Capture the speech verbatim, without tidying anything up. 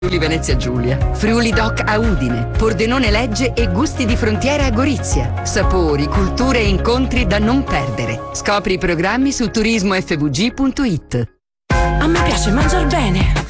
Friuli Venezia Giulia, Friuli Doc a Udine, Pordenone Legge e Gusti di Frontiera a Gorizia. Sapori, culture e incontri da non perdere. Scopri i programmi su turismo f v g punto it. A me piace mangiar bene.